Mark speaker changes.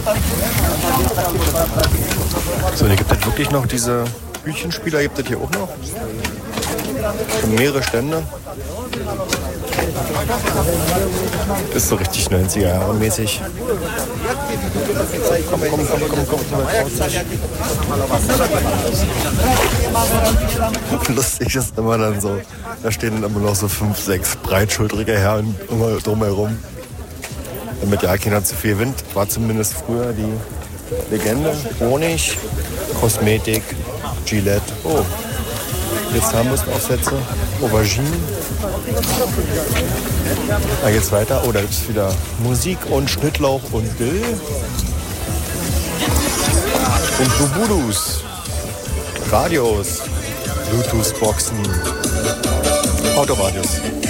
Speaker 1: So, hier gibt es wirklich noch diese Hütchenspieler, gibt es hier auch noch. Schon mehrere Stände. Ist so richtig 90er Jahre mäßig. Komm, lustig ist immer dann so, da stehen dann immer noch so 5, 6 breitschultrige Herren immer drumherum. Damit ja keiner zu viel Wind, war zumindest früher die Legende. Honig, Kosmetik, Gillette. Oh, jetzt Zahnbürstenaufsätze, Auberginen. Da geht's weiter. Oh, da gibt es wieder Musik und Schnittlauch und Dill. Und Bubulus, Radios, Bluetooth-Boxen, Autoradios.